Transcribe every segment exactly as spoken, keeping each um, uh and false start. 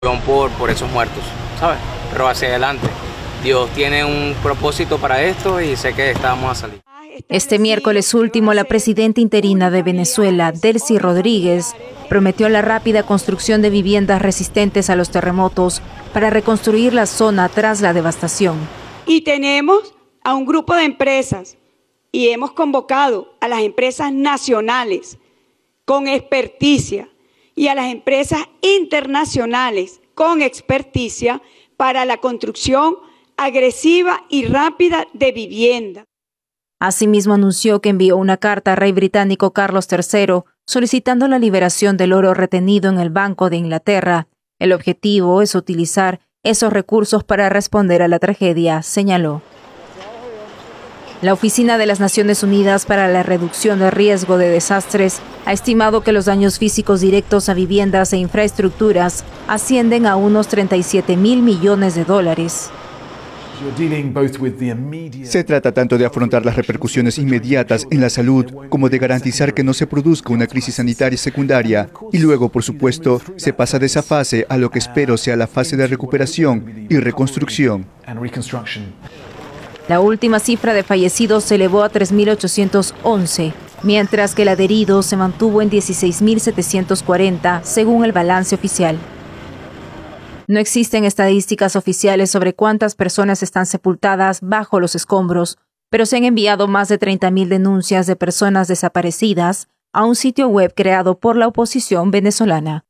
por, por esos muertos, ¿sabes? Pero hacia adelante. Dios tiene un propósito para esto y sé que estamos a salir. Este miércoles último, la presidenta interina de Venezuela, Delcy Rodríguez, prometió la rápida construcción de viviendas resistentes a los terremotos para reconstruir la zona tras la devastación. Y tenemos a un grupo de empresas y hemos convocado a las empresas nacionales con experticia y a las empresas internacionales con experticia para la construcción agresiva y rápida de vivienda. Asimismo, anunció que envió una carta al rey británico Carlos tercero solicitando la liberación del oro retenido en el Banco de Inglaterra. El objetivo es utilizar esos recursos para responder a la tragedia, señaló. La Oficina de las Naciones Unidas para la Reducción de Riesgo de Desastres ha estimado que los daños físicos directos a viviendas e infraestructuras ascienden a unos treinta y siete mil millones de dólares. Se trata tanto de afrontar las repercusiones inmediatas en la salud como de garantizar que no se produzca una crisis sanitaria secundaria y luego, por supuesto, se pasa de esa fase a lo que espero sea la fase de recuperación y reconstrucción. La última cifra de fallecidos se elevó a tres mil ochocientos once, mientras que la de heridos se mantuvo en dieciséis mil setecientos cuarenta, según el balance oficial. No existen estadísticas oficiales sobre cuántas personas están sepultadas bajo los escombros, pero se han enviado más de treinta mil denuncias de personas desaparecidas a un sitio web creado por la oposición venezolana.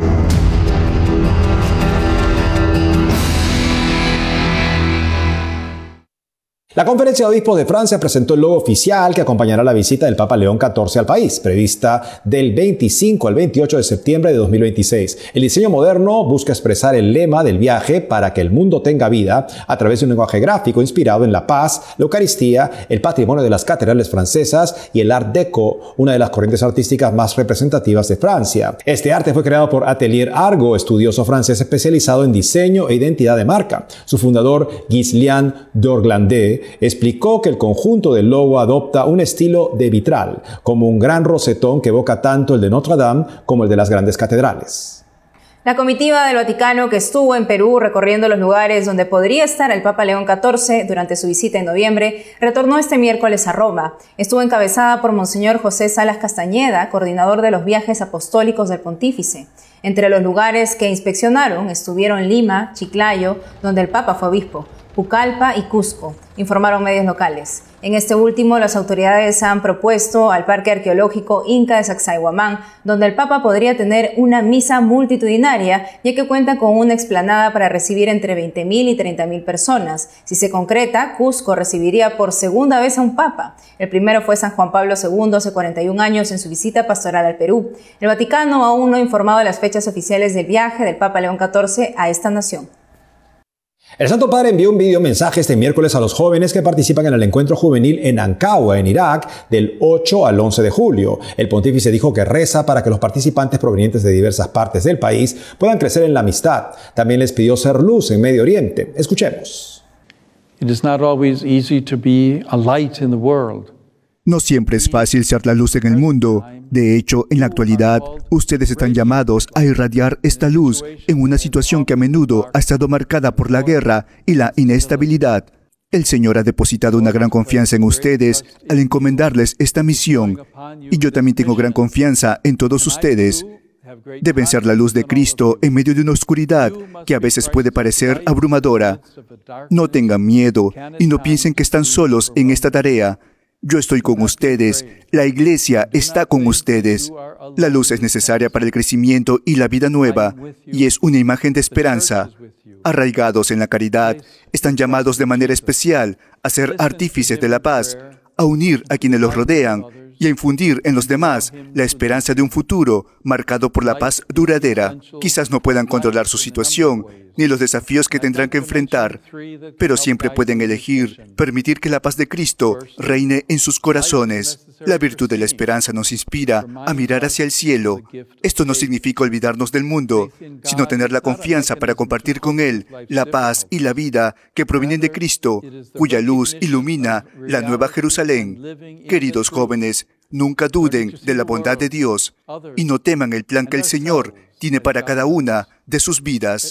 La Conferencia de Obispos de Francia presentó el logo oficial que acompañará la visita del Papa León catorce al país, prevista del veinticinco al veintiocho de septiembre de dos mil veintiséis. El diseño moderno busca expresar el lema del viaje para que el mundo tenga vida a través de un lenguaje gráfico inspirado en la paz, la Eucaristía, el patrimonio de las catedrales francesas y el Art Deco, una de las corrientes artísticas más representativas de Francia. Este arte fue creado por Atelier Argo, estudioso francés especializado en diseño e identidad de marca. Su fundador, Ghislain d'Orglandé, explicó que el conjunto del logo adopta un estilo de vitral, como un gran rosetón que evoca tanto el de Notre Dame como el de las grandes catedrales. La comitiva del Vaticano, que estuvo en Perú recorriendo los lugares donde podría estar el Papa León catorce durante su visita en noviembre, retornó este miércoles a Roma. Estuvo encabezada por Monseñor José Salas Castañeda, coordinador de los viajes apostólicos del Pontífice. Entre los lugares que inspeccionaron estuvieron Lima, Chiclayo, donde el Papa fue obispo, Pucallpa y Cusco, informaron medios locales. En este último, las autoridades han propuesto al Parque Arqueológico Inca de Sacsayhuamán, donde el Papa podría tener una misa multitudinaria, ya que cuenta con una explanada para recibir entre veinte mil y treinta mil personas. Si se concreta, Cusco recibiría por segunda vez a un Papa. El primero fue San Juan Pablo segundo hace cuarenta y un años en su visita pastoral al Perú. El Vaticano aún no ha informado de las fechas oficiales del viaje del Papa León catorce a esta nación. El Santo Padre envió un video mensaje este miércoles a los jóvenes que participan en el encuentro juvenil en Ankawa, en Irak, del ocho al once de julio. El pontífice dijo que reza para que los participantes provenientes de diversas partes del país puedan crecer en la amistad. También les pidió ser luz en Medio Oriente. Escuchemos. It is not always easy to be a light in the world. No siempre es fácil ser la luz en el mundo. De hecho, en la actualidad, ustedes están llamados a irradiar esta luz en una situación que a menudo ha estado marcada por la guerra y la inestabilidad. El Señor ha depositado una gran confianza en ustedes al encomendarles esta misión, y yo también tengo gran confianza en todos ustedes. Deben ser la luz de Cristo en medio de una oscuridad que a veces puede parecer abrumadora. No tengan miedo y no piensen que están solos en esta tarea. Yo estoy con ustedes, la Iglesia está con ustedes. La luz es necesaria para el crecimiento y la vida nueva, y es una imagen de esperanza. Arraigados en la caridad, están llamados de manera especial a ser artífices de la paz, a unir a quienes los rodean y a infundir en los demás la esperanza de un futuro marcado por la paz duradera. Quizás no puedan controlar su situación ni los desafíos que tendrán que enfrentar, pero siempre pueden elegir permitir que la paz de Cristo reine en sus corazones. La virtud de la esperanza nos inspira a mirar hacia el cielo. Esto no significa olvidarnos del mundo, sino tener la confianza para compartir con Él la paz y la vida que provienen de Cristo, cuya luz ilumina la Nueva Jerusalén. Queridos jóvenes, nunca duden de la bondad de Dios y no teman el plan que el Señor tiene para cada una de sus vidas.